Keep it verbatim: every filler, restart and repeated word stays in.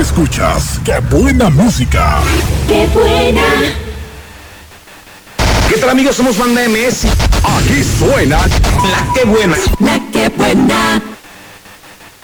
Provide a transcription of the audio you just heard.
lo escuchas. ¡Qué buena música! ¡Qué buena! ¿Qué tal, amigos? Somos Banda M S. Aquí suena La Que Buena. La Que Buena.